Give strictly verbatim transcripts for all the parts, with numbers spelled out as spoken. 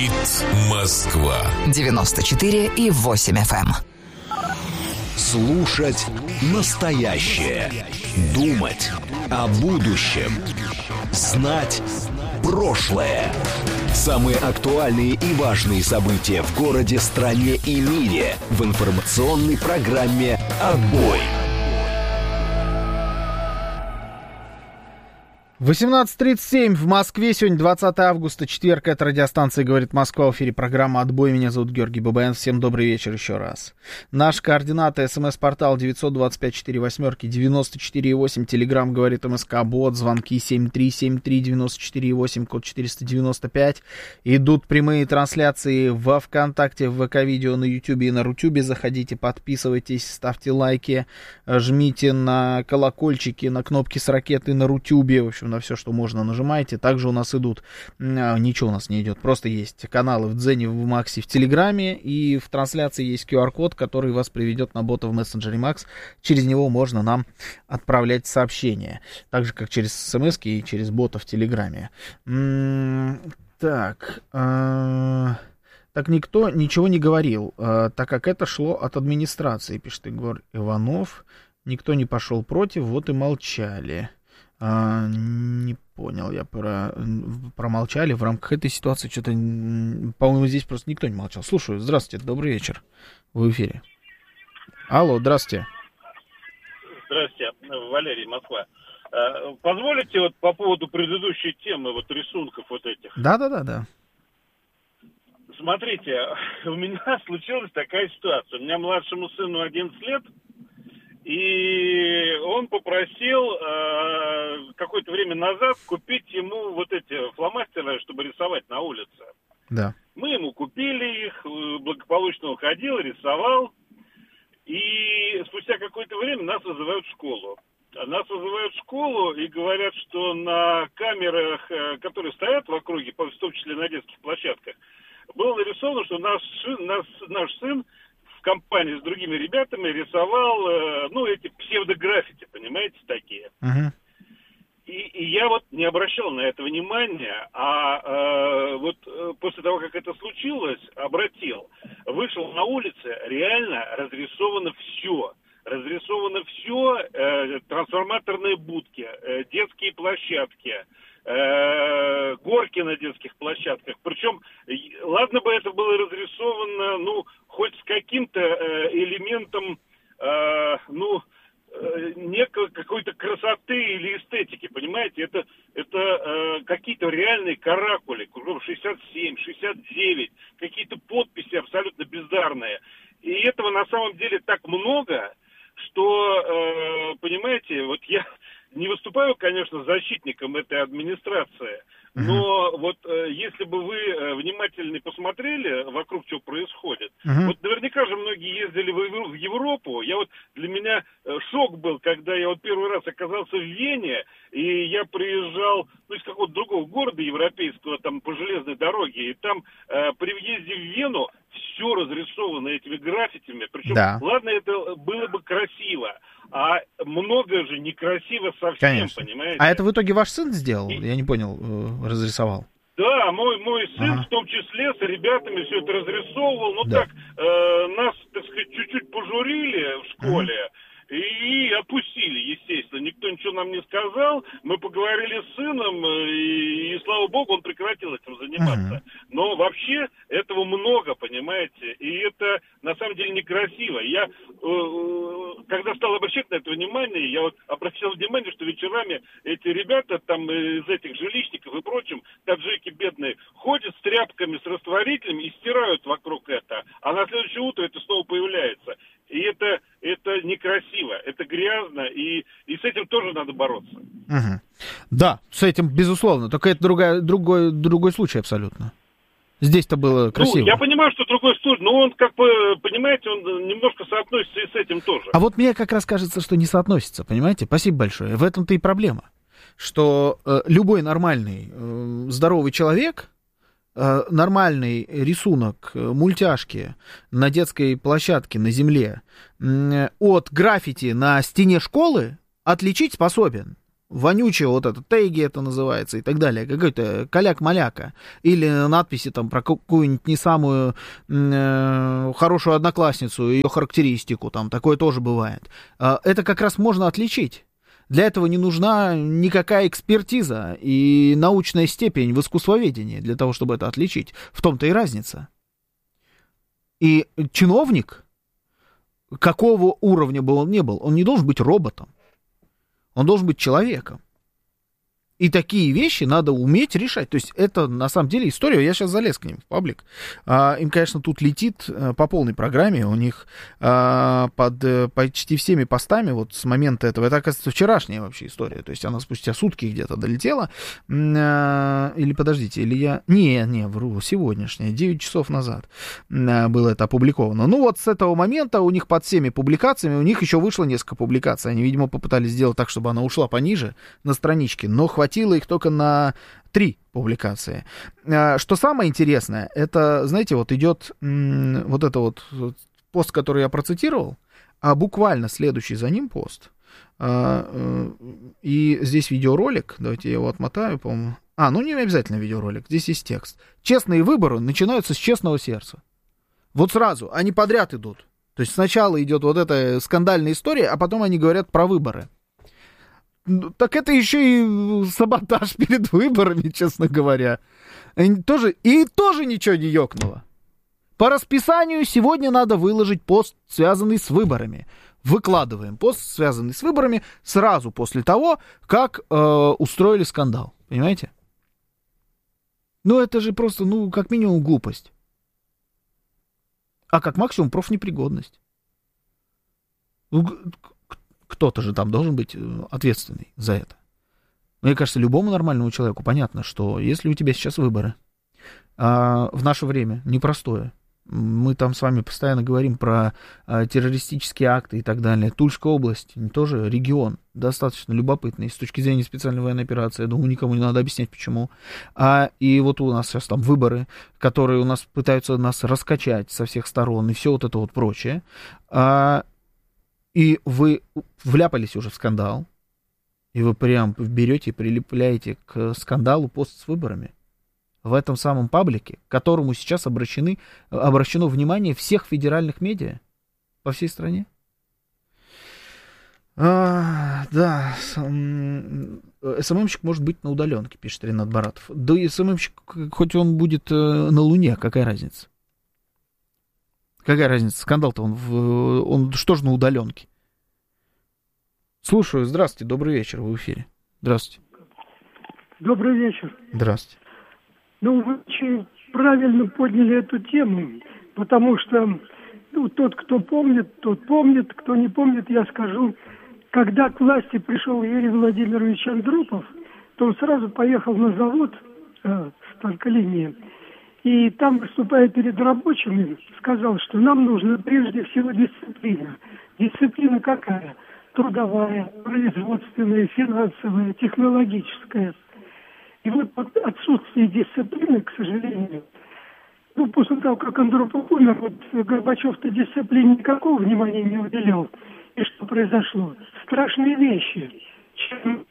Говорит Москва. девяносто четыре и восемь эф эм. Слушать настоящее. Думать о будущем. Знать прошлое. Самые актуальные и важные события в городе, стране и мире в информационной программе «Отбой». восемнадцать тридцать семь в Москве. Сегодня двадцатое августа, четверг. Это радиостанция «Говорит Москва». В эфире программа «Отбой». Меня зовут Георгий Бабаян. Всем добрый вечер еще раз. Наши координаты: смс-портал девятьсот двадцать пять сорок восемь девяносто четыре восемь. Телеграм «Говорит МСК», бот. Звонки семь три семь три девяносто четыре восемь, код четыреста девяносто пять. Идут прямые трансляции во ВКонтакте, в ВК-видео, на Ютубе и на Рутюбе. Заходите, подписывайтесь, ставьте лайки, жмите на колокольчики, на кнопки с ракетой на Рутюбе. В общем, на все, что можно, нажимайте. Также у нас идут, ничего у нас не идет, просто есть каналы в Дзене, в Максе, в Телеграме, и в трансляции есть ку ар код, который вас приведет на бота в мессенджере Макс. Через него можно нам отправлять сообщения, так же, как через смс-ки и через бота в Телеграме. М-м- так, э- так никто ничего не говорил, э- так как это шло от администрации, пишет Егор Иванов. Никто не пошел против, вот и молчали. А, не понял, я про промолчали в рамках этой ситуации. Что-то, по-моему, здесь просто никто не молчал. Слушаю, здравствуйте, добрый вечер. Вы в эфире. Алло, здравствуйте. Здравствуйте, Валерий, Москва. Позволите вот по поводу предыдущей темы, вот рисунков вот этих? Да-да-да, да. Смотрите, у меня случилась такая ситуация. У меня младшему сыну одиннадцать лет. И он попросил э, какое-то время назад купить ему вот эти фломастеры, чтобы рисовать на улице. Да. Мы ему купили их, благополучно уходил, рисовал. И спустя какое-то время нас вызывают в школу. Нас вызывают в школу и говорят, что на камерах, которые стоят в округе, в том числе на детских площадках, было нарисовано, что наш, наш, наш сын в компании с другими ребятами рисовал, э, ну, эти псевдограффити, понимаете, такие. Uh-huh. И, и я вот не обращал на это внимания, а э, вот э, после того, как это случилось, обратил. Вышел на улице, реально разрисовано все. Разрисовано все, э, трансформаторные будки, э, детские площадки, э, горки на детских площадках. Причем, ладно бы это было разрисовано, ну, хоть с каким-то э, элементом, э, ну, э, некой какой-то красоты или эстетики, понимаете? Это, это э, какие-то реальные каракули, кругом шестьдесят семь, шестьдесят девять, какие-то подписи абсолютно бездарные. И этого на самом деле так много, что, э, понимаете, вот я не выступаю, конечно, защитником этой администрации, но uh-huh. вот э, если бы вы э, внимательно посмотрели вокруг, что происходит, uh-huh. вот наверняка же многие ездили в, в Европу. Я вот, для меня э, шок был, когда я вот первый раз оказался в Вене, и я приезжал, ну, из какого-то другого города европейского, там, по железной дороге, и там э, при въезде в Вену все разрисовано этими граффитями. Причем, да. ладно, это было бы красиво, а много же некрасиво совсем, конечно. Понимаете? А это в итоге ваш сын сделал? И... Я не понял, разрисовал. Да, мой, мой сын, ага. в том числе, с ребятами все это разрисовывал. Ну, да. так, э, нас, так сказать, чуть-чуть пожурили в школе. Ага. И опустили, естественно. Никто ничего нам не сказал. Мы поговорили с сыном, и, и слава богу, он прекратил этим заниматься. Uh-huh. Но вообще этого много, понимаете. И это на самом деле некрасиво. Я, э, когда стал обращать на это внимание, я вот обратил внимание, что вечерами эти ребята там из этих жилищников и прочим, таджики бедные, ходят с тряпками, с растворителем и стирают вокруг это. А на следующее утро это снова появляется. И это, это некрасиво, это грязно, и, и с этим тоже надо бороться. Угу. Да, с этим, безусловно, только это другая, другой, другой случай абсолютно. Здесь-то было красиво. Ну, я понимаю, что другой случай, но он, как бы, понимаете, он немножко соотносится и с этим тоже. А вот мне как раз кажется, что не соотносится, понимаете? Спасибо большое. В этом-то и проблема, что э, любой нормальный, э, здоровый человек... нормальный рисунок мультяшки на детской площадке на земле от граффити на стене школы отличить способен. вонючее вот это, теги это называется и так далее, какой-то каляк-маляка, или надписи там про какую-нибудь не самую э, хорошую одноклассницу, ее характеристику, там такое тоже бывает. Э, это как раз можно отличить. Для этого не нужна никакая экспертиза и научная степень в искусствоведении для того, чтобы это отличить. В том-то и разница. И чиновник, какого уровня бы он ни был, он не должен быть роботом. Он должен быть человеком. И такие вещи надо уметь решать. То есть это, на самом деле, история. Я сейчас залез к ним в паблик. А, им, конечно, тут летит а, по полной программе. У них а, под а, почти всеми постами вот с момента этого... Это, оказывается, вчерашняя вообще история. То есть она спустя сутки где-то долетела. А, или, подождите, или я... Не, не, вру, сегодняшняя. девять часов назад а, было это опубликовано. Ну вот с этого момента у них под всеми публикациями, у них еще вышло несколько публикаций. Они, видимо, попытались сделать так, чтобы она ушла пониже на страничке. Но хватило их только на три публикации. Что самое интересное, это, знаете, вот идет м- вот это вот пост, который я процитировал, а буквально следующий за ним пост. А, и здесь видеоролик, давайте я его отмотаю, по-моему. А, ну не обязательно видеоролик, здесь есть текст. Честные выборы начинаются с честного сердца. Вот сразу, они подряд идут. То есть сначала идет вот эта скандальная история, а потом они говорят про выборы. Так это еще и саботаж перед выборами, честно говоря. И тоже, и тоже ничего не ёкнуло. По расписанию сегодня надо выложить пост, связанный с выборами. Выкладываем пост, связанный с выборами, сразу после того, как э, устроили скандал. Понимаете? Ну, это же просто, ну, как минимум глупость. А как максимум профнепригодность. Кто-то же там должен быть ответственный за это. Мне кажется, любому нормальному человеку понятно, что если у тебя сейчас выборы, а в наше время непростое, мы там с вами постоянно говорим про а, террористические акты и так далее. Тульская область, тоже регион, достаточно любопытный с точки зрения специальной военной операции. Я думаю, никому не надо объяснять, почему. А, и вот у нас сейчас там выборы, которые у нас пытаются нас раскачать со всех сторон, и все вот это вот прочее. А, и вы вляпались уже в скандал, и вы прям берете и прилепляете к скандалу пост с выборами. В этом самом паблике, к которому сейчас обращены, обращено внимание всех федеральных медиа по всей стране. А, да, СММщик может быть на удаленке, пишет Ренат Баратов. Да и СММщик, хоть он будет на Луне, какая разница? Какая разница? Скандал-то он, в, он что же на удаленке? Слушаю. Здравствуйте, добрый вечер, вы в эфире. Здравствуйте. Добрый вечер. Здравствуйте. Ну, вы очень правильно подняли эту тему, потому что, ну, тот, кто помнит, тот помнит, кто не помнит, я скажу, когда к власти пришел Юрий Владимирович Андропов, то он сразу поехал на завод э, станколинии, и там, выступая перед рабочими, сказал, что нам нужна прежде всего дисциплина. Дисциплина какая? Трудовая, производственная, финансовая, технологическая. И вот отсутствие дисциплины, к сожалению, ну, после того, как Андропов умер, вот Горбачев-то дисциплине никакого внимания не уделял. И что произошло? Страшные вещи. Чем...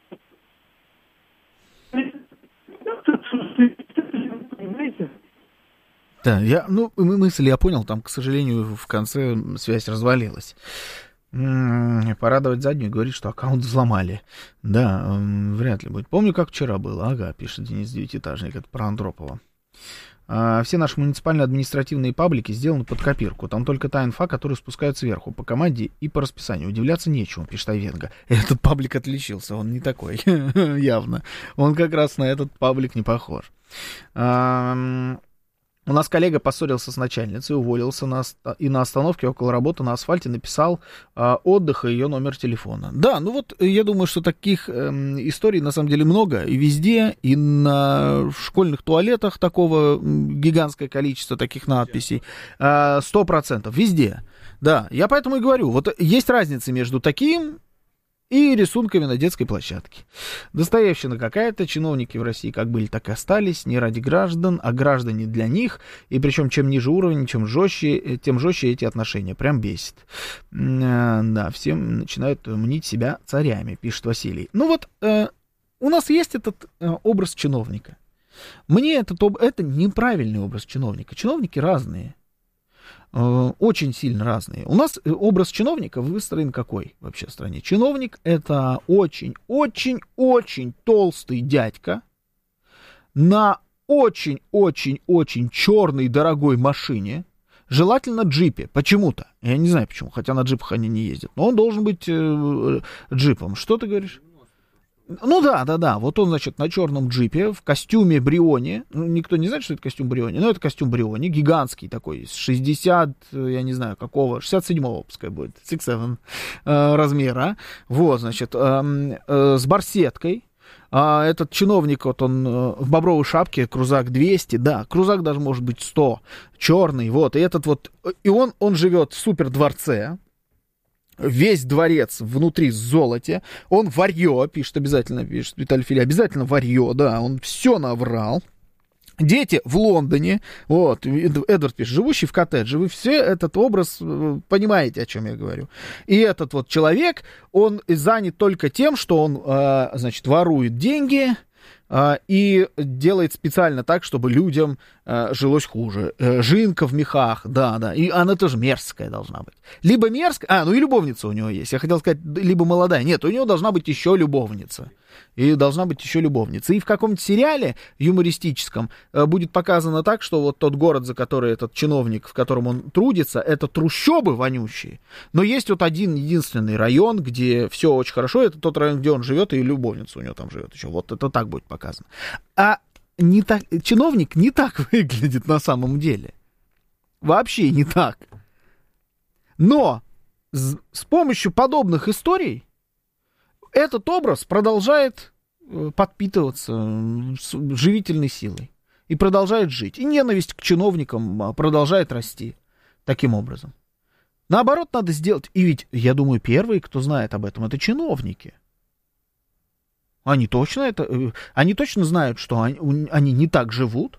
Отсутствие дисциплины, понимаете? Да, я, ну, мысль я понял, там, к сожалению, в конце связь развалилась. М-м, порадовать заднюю, говорит, что аккаунт взломали. Да, м- вряд ли будет. Помню, как вчера было. Ага, пишет Денис Девятиэтажник, это про Андропова. А, все наши муниципальные административные паблики сделаны под копирку. Там только та инфа, которую спускают сверху, по команде и по расписанию. Удивляться нечему, пишет Айвенго. Этот паблик отличился, он не такой, явно. Он как раз на этот паблик не похож. А, У нас коллега поссорился с начальницей, уволился на, и на остановке около работы на асфальте написал э, отдых и ее номер телефона. Да, ну вот я думаю, что таких э, историй на самом деле много. И везде, и на школьных туалетах такого гигантское количество таких надписей. Сто процентов, везде. Да, я поэтому и говорю, вот есть разница между таким и рисунками на детской площадке. Достоевщина какая-то, чиновники в России как были, так и остались, не ради граждан, а граждане для них, и причем чем ниже уровень, чем жестче, тем жестче эти отношения, прям бесит. Да, всем начинают мнить себя царями, пишет Василий. Ну вот, э, у нас есть этот э, образ чиновника. Мне этот, это неправильный образ чиновника. Чиновники разные. Очень сильно разные. У нас образ чиновника выстроен какой вообще в стране? Чиновник — это очень-очень-очень толстый дядька на очень-очень-очень черной дорогой машине, желательно джипе, почему-то. Я не знаю почему, хотя на джипах они не ездят. Но он должен быть э, джипом. Что ты говоришь? Ну да, да, да, вот он, значит, на черном джипе, в костюме Бриони, ну, никто не знает, что это костюм Бриони, но это костюм Бриони, гигантский такой, шестьдесят, я не знаю, какого, шестьдесят седьмого, пускай будет, шестьдесят семь э, размера, вот, значит, э, э, с барсеткой. А этот чиновник, вот он э, в бобровой шапке, крузак двести, да, крузак даже может быть сто, черный, вот, и этот вот, и он, он живет в супердворце. Весь дворец внутри золоте. Он варьё, пишет обязательно, пишет Виталий Фили, обязательно варьё, да, он все наврал. Дети в Лондоне, вот, Эдвард пишет, живущий в коттедже, вы все этот образ понимаете, о чем я говорю. И этот вот человек, он занят только тем, что он, значит, ворует деньги, и делает специально так, чтобы людям э, жилось хуже. Э, жинка в мехах, да, да, и она тоже мерзкая должна быть. Либо мерзкая, а, ну и любовница у него есть. Я хотел сказать, либо молодая. Нет, у него должна быть еще любовница. И должна быть еще любовница. И в каком-то сериале юмористическом э, будет показано так, что вот тот город, за который этот чиновник, в котором он трудится, это трущобы вонючие. Но есть вот один единственный район, где все очень хорошо. Это тот район, где он живет, и любовница у него там живет еще. Вот это так будет показано. А не так, чиновник не так выглядит на самом деле. Вообще не так. Но с, с помощью подобных историй этот образ продолжает подпитываться живительной силой. И продолжает жить. И ненависть к чиновникам продолжает расти таким образом. Наоборот, надо сделать. И ведь, я думаю, первые, кто знает об этом, это чиновники. Они точно это, они точно знают, что они, они не так живут.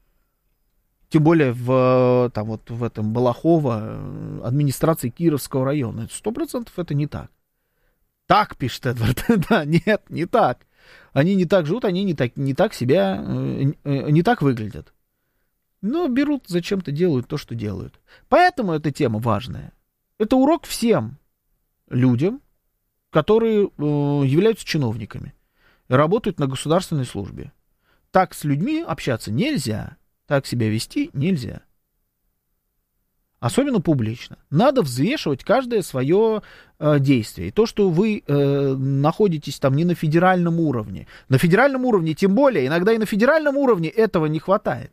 Тем более в, там, вот, в этом Балахово, администрации Кировского района. Сто процентов это не так. Так, пишет Эдвард. Да, нет, не так. Они не так живут, они не так, не так себя, не так выглядят. Но берут, зачем-то делают то, что делают. Поэтому эта тема важная. Это урок всем людям, которые являются чиновниками, работают на государственной службе. Так с людьми общаться нельзя, так себя вести нельзя. Особенно публично. Надо взвешивать каждое свое э, действие. И то, что вы э, находитесь там не на федеральном уровне. На федеральном уровне тем более. Иногда и на федеральном уровне этого не хватает.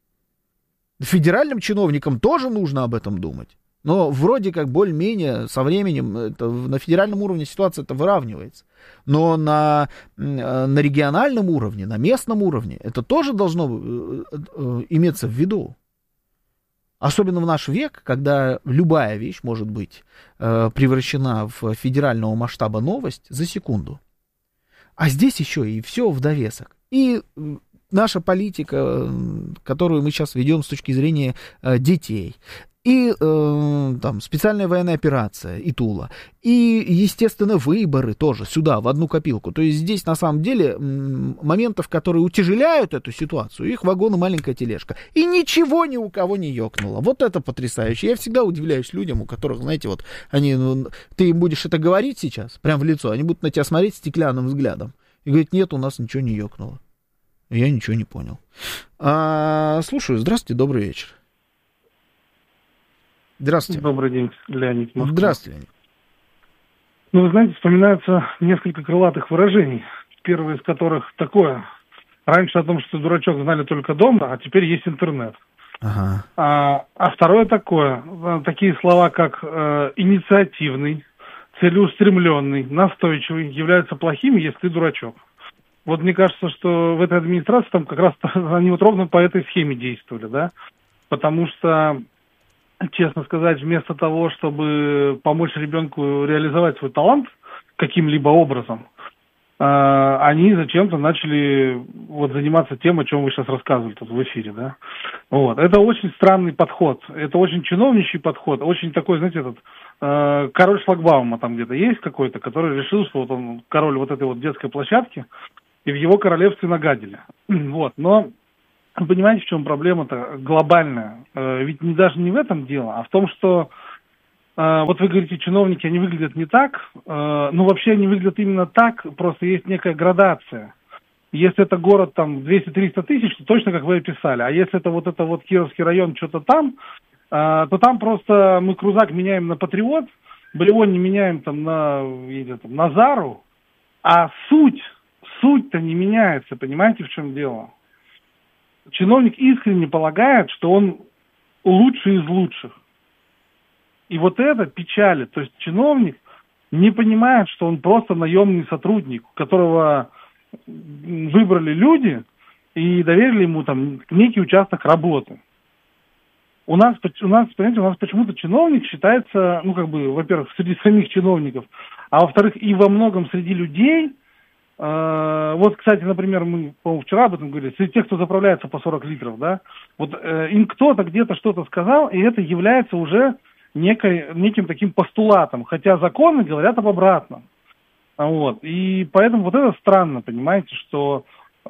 Федеральным чиновникам тоже нужно об этом думать. Но вроде как более-менее со временем это, на федеральном уровне ситуация это выравнивается. Но на, на региональном уровне, на местном уровне это тоже должно э, э, иметься в виду. Особенно в наш век, когда любая вещь может быть э, превращена в федерального масштаба новость за секунду. А здесь еще и все в довесок. И наша политика, которую мы сейчас ведем с точки зрения э, детей, и э, там специальная военная операция, и Тула, и, естественно, выборы тоже сюда, в одну копилку. То есть здесь, на самом деле, моментов, которые утяжеляют эту ситуацию, их вагон и маленькая тележка. И ничего ни у кого не ёкнуло. Вот это потрясающе. Я всегда удивляюсь людям, у которых, знаете, вот, они, ну, ты им будешь это говорить сейчас, прям в лицо, они будут на тебя смотреть стеклянным взглядом. И говорят, нет, у нас ничего не ёкнуло. Я ничего не понял. А, слушаю, здравствуйте, добрый вечер. Здравствуйте. Добрый день, Леонид. Москва. Здравствуйте, Леонид. Ну, вы знаете, вспоминаются несколько крылатых выражений. Первое из которых такое. Раньше о том, что дурачок знали только дома, а теперь есть интернет. Ага. А, а второе такое. Такие слова, как э, инициативный, целеустремленный, настойчивый, являются плохими, если ты дурачок. Вот мне кажется, что в этой администрации там как раз они вот ровно по этой схеме действовали, да? Потому что, честно сказать, вместо того, чтобы помочь ребенку реализовать свой талант, каким-либо образом, они зачем-то начали вот заниматься тем, о чем вы сейчас рассказывали тут в эфире, да. Вот. Это очень странный подход, это очень чиновничий подход, очень такой, знаете, этот э, король шлагбаума там где-то есть какой-то, который решил, что вот он король вот этой вот детской площадки, и в его королевстве нагадили. Вот. Но понимаете, в чем проблема-то глобальная? Э, ведь не, даже не в этом дело, а в том, что вот вы говорите, чиновники, они выглядят не так, ну вообще они выглядят именно так, просто есть некая градация. Если это город там двести-триста тысяч, то точно как вы описали, а если это вот это вот Кировский район, что-то там, то там просто мы крузак меняем на Патриот, Болевой не меняем там на, там, на Зару, а суть, суть-то не меняется, понимаете, в чем дело? Чиновник искренне полагает, что он лучший из лучших. И вот это печалит. То есть чиновник не понимает, что он просто наемный сотрудник, которого выбрали люди и доверили ему там некий участок работы. У нас, у нас, понимаете, у нас почему-то чиновник считается, ну, как бы, во-первых, среди самих чиновников, а во-вторых, и во многом среди людей. Э, вот, кстати, например, мы, по-моему, вчера об этом говорили, среди тех, кто заправляется по сорок литров, да, вот э, им кто-то где-то что-то сказал, и это является уже некой, неким таким постулатом, хотя законы говорят об обратном. Вот. И поэтому вот это странно, понимаете, что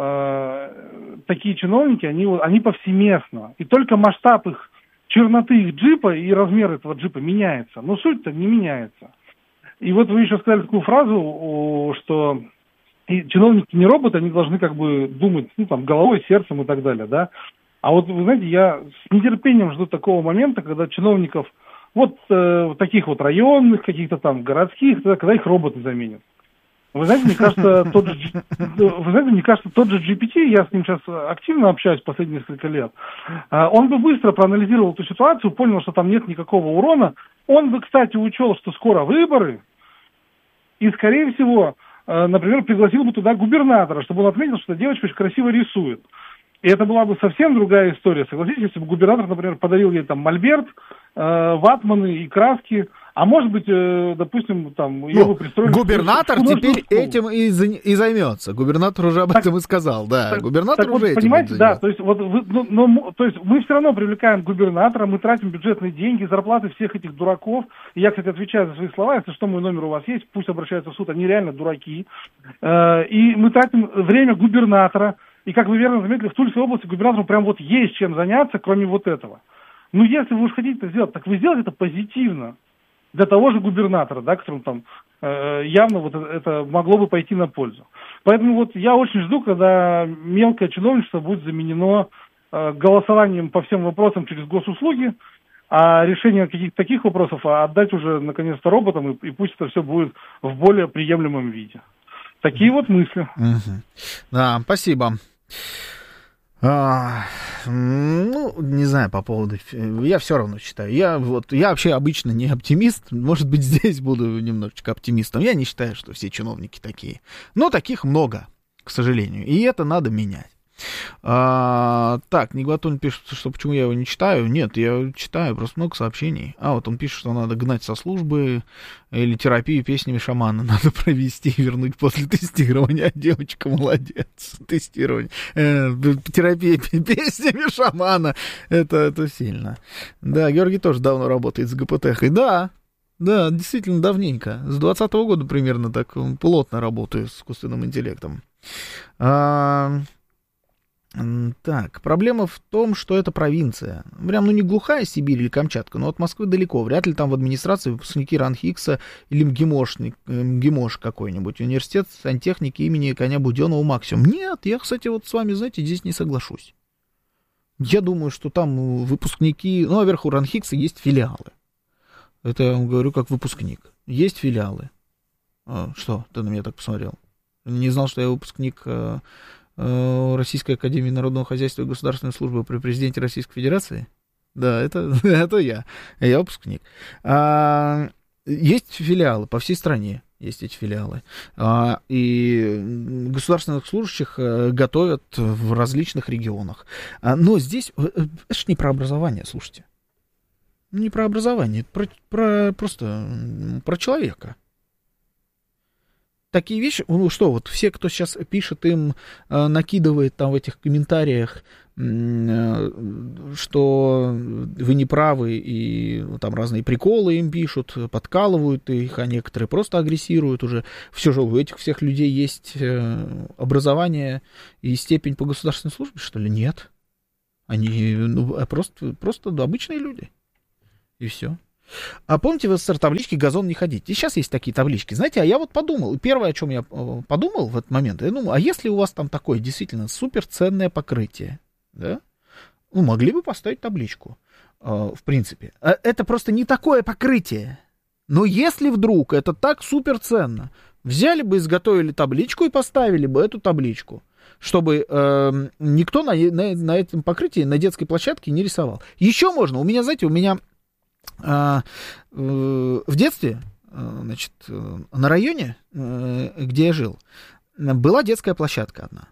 э, такие чиновники, они, они повсеместно. И только масштаб их черноты их джипа и размер этого джипа меняется. Но суть-то не меняется. И вот вы еще сказали такую фразу, что чиновники не роботы, они должны как бы думать, ну, там, головой, сердцем и так далее, да. А вот, вы знаете, я с нетерпением жду такого момента, когда чиновников вот э, таких вот районных, каких-то там городских, когда их роботы заменят. Вы знаете, мне кажется, тот же, вы знаете, мне кажется, тот же джи пи ти, я с ним сейчас активно общаюсь последние несколько лет, он бы быстро проанализировал эту ситуацию, понял, что там нет никакого урона. Он бы, кстати, учел, что скоро выборы, и, скорее всего, например, пригласил бы туда губернатора, чтобы он отметил, что эта девочка очень красиво рисует. И это была бы совсем другая история. Согласитесь, если бы губернатор, например, подарил ей там мольберт, э, ватманы и краски, а может быть, э, допустим, там... Ну, бы пристроили губернатор в теперь этим и, и займется. Губернатор уже об так, этом и сказал, да. Так, губернатор так, уже вот, этим понимаете, да, то есть, вот, вы, ну, ну, то есть мы все равно привлекаем губернатора, мы тратим бюджетные деньги, зарплаты всех этих дураков. И я, кстати, отвечаю за свои слова, если что, мой номер у вас есть, пусть обращаются в суд, они реально дураки. Э, и мы тратим время губернатора. И, как вы верно заметили, в Тульской области губернатору прям вот есть чем заняться, кроме вот этого. Ну, если вы уж хотите это сделать, так вы сделайте это позитивно. Для того же губернатора, да, которому там э, явно вот это, это могло бы пойти на пользу. Поэтому вот я очень жду, когда мелкое чиновничество будет заменено э, голосованием по всем вопросам через госуслуги, а решение каких-то таких вопросов отдать уже наконец-то роботам, и, и пусть это все будет в более приемлемом виде. Такие вот мысли. Угу. Да, спасибо. А, ну, не знаю по поводу... Я все равно считаю. Я, вот, я вообще обычно не оптимист. Может быть, здесь буду немножечко оптимистом. Я не считаю, что все чиновники такие. Но таких много, к сожалению. И это надо менять. А, так, Нигватун пишет, что почему я его не читаю. Нет, я читаю, просто много сообщений. А вот он пишет, что надо гнать со службы или терапию песнями шамана надо провести и вернуть после тестирования. А девочка молодец. Тестирование. Э, терапия песнями шамана. Это, это сильно. Да, Георгий тоже давно работает с ГПТ. Да, да, действительно давненько. С двадцатого года примерно так плотно работаю с искусственным интеллектом. А... Так, проблема в том, что это провинция. Прям, ну, не глухая Сибирь или Камчатка, но от Москвы далеко. Вряд ли там в администрации выпускники РАНХИКСа или МГИМОШ, МГИМОШ какой-нибудь. Университет сантехники имени Коня Буденова максимум. Нет, я, кстати, вот с вами, знаете, здесь не соглашусь. Я думаю, что там выпускники... Ну, во-первых, у РАНХИКСа есть филиалы. Это я вам говорю как выпускник. Есть филиалы. А, что, ты на меня так посмотрел? Не знал, что я выпускник... Российской академии народного хозяйства и государственной службы при президенте Российской Федерации? Да, это, это я. Я выпускник. А, есть филиалы по всей стране. Есть эти филиалы. А, и государственных служащих готовят в различных регионах. А, но здесь... Это же не про образование, слушайте. Не про образование. Это про, про, просто про человека. такие вещи, ну что, вот все, кто сейчас пишет им, э, накидывает там в этих комментариях, э, что вы не правы, и ну, там разные приколы им пишут, подкалывают их, а некоторые просто агрессируют уже. Все же у этих всех людей есть э, образование и степень по государственной службе, что ли? Нет. Они ну, просто, просто обычные люди. И все. А помните, в СССР таблички «газон не ходить». И сейчас есть такие таблички. Знаете, а я вот подумал, и первое, о чем я подумал в этот момент, я думал, а если у вас там такое действительно суперценное покрытие, да, ну, могли бы поставить табличку, в принципе. Это просто не такое покрытие. Но если вдруг это так суперценно, взяли бы, изготовили табличку и поставили бы эту табличку, чтобы э, никто на, на, на этом покрытии, на детской площадке не рисовал. Еще можно, у меня, знаете, у меня э, э, в детстве, э, значит, э, на районе, э, где я жил, была детская площадка одна.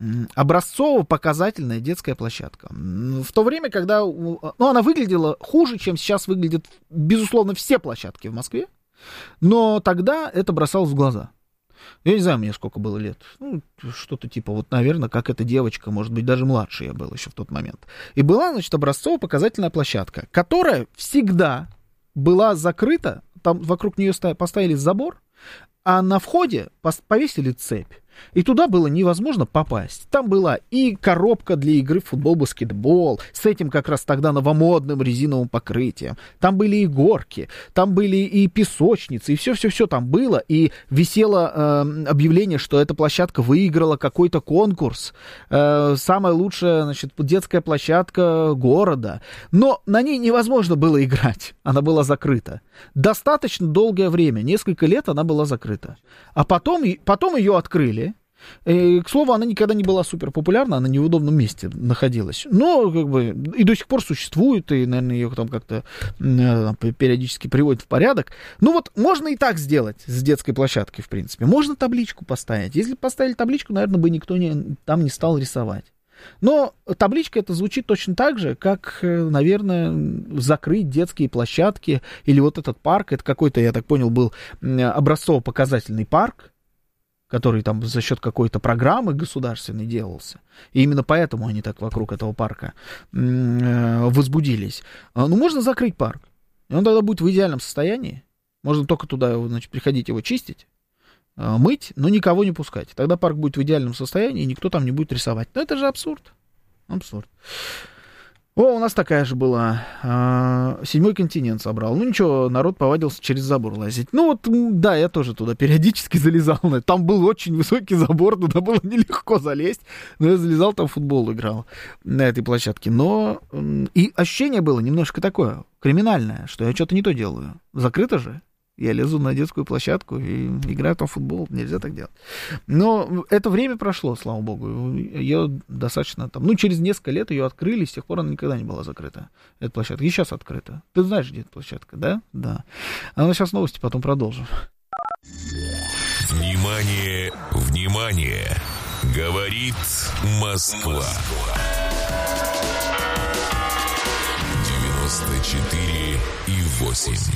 Образцово-показательная детская площадка. В то время, когда... Ну, она выглядела хуже, чем сейчас выглядят, безусловно, все площадки в Москве, но тогда это бросалось в глаза. Я не знаю, мне сколько было лет. Ну, что-то типа, вот, наверное, как эта девочка, может быть, даже младше я был еще в тот момент. И была, значит, образцово-показательная площадка, которая всегда была закрыта, там вокруг нее поставили забор, а на входе повесили цепь. И туда было невозможно попасть. Там была и коробка для игры в футбол-баскетбол, с этим как раз тогда новомодным резиновым покрытием. Там были и горки, там были и песочницы, и все-все-все там было. И висело э, объявление, что эта площадка выиграла какой-то конкурс. Э, самая лучшая, значит, детская площадка города. Но на ней невозможно было играть. Она была закрыта. Достаточно долгое время, несколько лет она была закрыта. А потом, потом ее открыли. И, к слову, она никогда не была супер популярна, она не в удобном месте находилась. Но, как бы, и до сих пор существует, и, наверное, ее там как-то э, периодически приводят в порядок. Ну вот, можно и так сделать с детской площадкой, в принципе. Можно табличку поставить. Если поставили табличку, наверное, бы никто не, там не стал рисовать. Но табличка это звучит точно так же, как, наверное, закрыть детские площадки или вот этот парк. Это какой-то, я так понял, был образцово-показательный парк, который там за счет какой-то программы государственной делался. И именно поэтому они так вокруг этого парка возбудились. Ну, можно закрыть парк. И он тогда будет в идеальном состоянии. Можно только туда, значит, приходить его чистить, мыть, но никого не пускать. Тогда парк будет в идеальном состоянии, и никто там не будет рисовать. Но это же абсурд. Абсурд. О, у нас такая же была. Седьмой континент собрал. Ну ничего, народ повадился через забор лазить. Ну вот, да, я тоже туда периодически залезал. Там был очень высокий забор, туда было нелегко залезть. Но я залезал, там в футбол играл на этой площадке. Но и ощущение было немножко такое, криминальное, что я что-то не то делаю. Закрыто же. Я лезу на детскую площадку и играю там в футбол. Нельзя так делать. Но это время прошло, слава богу. Ее достаточно там... Ну, через несколько лет ее открыли, с тех пор она никогда не была закрыта. Эта площадка. И сейчас открыта. Ты знаешь, где эта площадка, да? Да. А ну сейчас новости, потом продолжим. Внимание, внимание! Говорит Москва. девяносто четыре и восемь.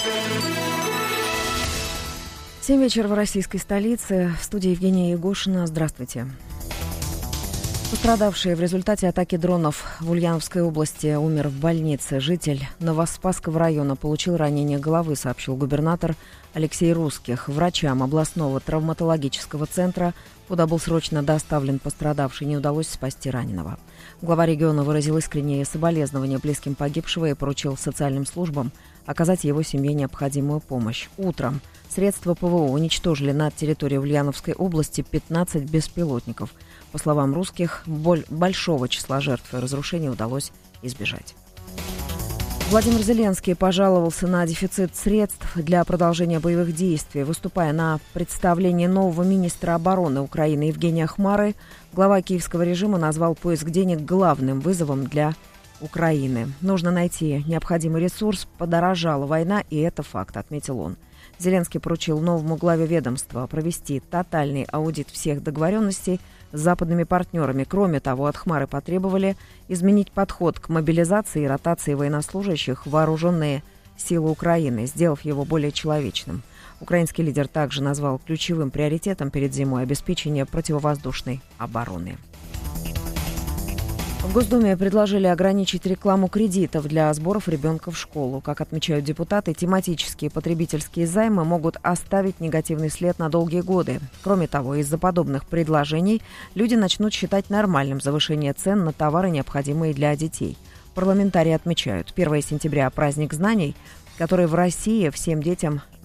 семь вечера в российской столице. В студии Евгения Егошина. Здравствуйте. Пострадавший в результате атаки дронов в Ульяновской области умер в больнице. Житель Новоспасского района получил ранение головы, сообщил губернатор Алексей Русских. Врачам областного травматологического центра, куда был срочно доставлен пострадавший, не удалось спасти раненого. Глава региона выразил искреннее соболезнования близким погибшего и поручил социальным службам оказать его семье необходимую помощь. Утром средства ПВО уничтожили над территорией Ульяновской области пятнадцать беспилотников. По словам Русских, боль большого числа жертв и разрушений удалось избежать. Владимир Зеленский пожаловался на дефицит средств для продолжения боевых действий. Выступая на представлении нового министра обороны Украины Евгения Хмары, глава киевского режима назвал поиск денег главным вызовом для Украины. Нужно найти необходимый ресурс, подорожала война, и это факт, отметил он. Зеленский поручил новому главе ведомства провести тотальный аудит всех договоренностей с западными партнерами. Кроме того, от Хмары потребовали изменить подход к мобилизации и ротации военнослужащих в вооруженные силы Украины, сделав его более человечным. Украинский лидер также назвал ключевым приоритетом перед зимой обеспечение противовоздушной обороны. В Госдуме предложили ограничить рекламу кредитов для сборов ребенка в школу. Как отмечают депутаты, тематические потребительские займы могут оставить негативный след на долгие годы. Кроме того, из-за подобных предложений люди начнут считать нормальным завышение цен на товары, необходимые для детей. Парламентарии отмечают, первое сентября – праздник знаний, который в России всем детям